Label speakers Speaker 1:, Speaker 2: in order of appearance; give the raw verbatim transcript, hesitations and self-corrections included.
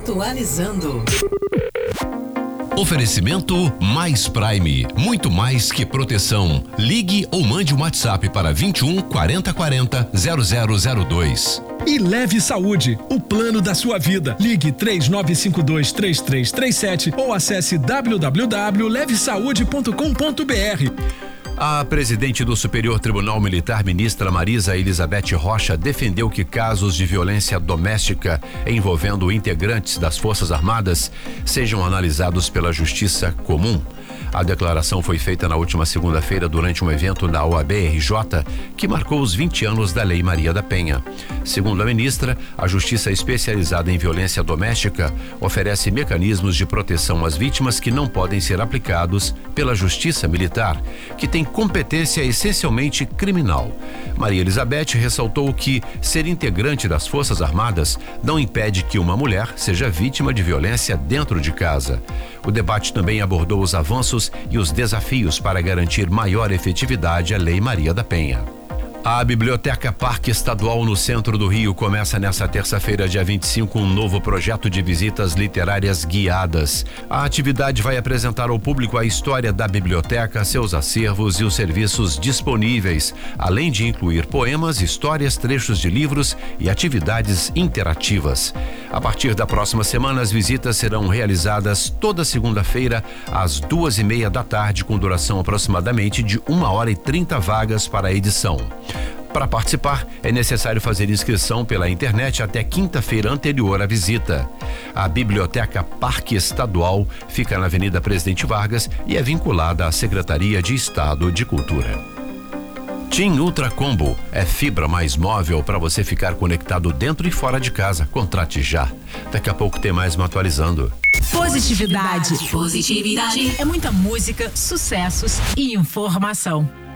Speaker 1: Atualizando.
Speaker 2: Oferecimento Mais Prime, muito mais que proteção. Ligue ou mande um WhatsApp para vinte e um, quarenta, quarenta, zero zero zero dois.
Speaker 3: E Leve Saúde, o plano da sua vida. Ligue três nove cinco dois, três três três sete ou acesse w w w ponto leve saúde ponto com ponto b r.
Speaker 2: A presidente do Superior Tribunal Militar, ministra Marisa Elizabeth Rocha, defendeu que casos de violência doméstica envolvendo integrantes das Forças Armadas sejam analisados pela Justiça Comum. A declaração foi feita na última segunda-feira durante um evento da O A B R J, que marcou os vinte anos da Lei Maria da Penha. Segundo a ministra, a Justiça especializada em violência doméstica oferece mecanismos de proteção às vítimas que não podem ser aplicados pela Justiça Militar, que tem competência essencialmente criminal. Maria Elizabeth ressaltou que ser integrante das Forças Armadas não impede que uma mulher seja vítima de violência dentro de casa. O debate também abordou os avanços e os desafios para garantir maior efetividade à Lei Maria da Penha. A Biblioteca Parque Estadual no centro do Rio começa nesta terça-feira, dia vinte e cinco, um novo projeto de visitas literárias guiadas. A atividade vai apresentar ao público a história da biblioteca, seus acervos e os serviços disponíveis, além de incluir poemas, histórias, trechos de livros e atividades interativas. A partir da próxima semana, as visitas serão realizadas toda segunda-feira, às duas e meia da tarde, com duração aproximadamente de uma hora e trinta vagas para a edição. Para participar, é necessário fazer inscrição pela internet até quinta-feira anterior à visita. A Biblioteca Parque Estadual fica na Avenida Presidente Vargas e é vinculada à Secretaria de Estado de Cultura. TIM Ultra Combo é fibra mais móvel para você ficar conectado dentro e fora de casa. Contrate já. Daqui a pouco tem mais uma atualizando.
Speaker 1: Positividade. Positividade. É muita música, sucessos e informação.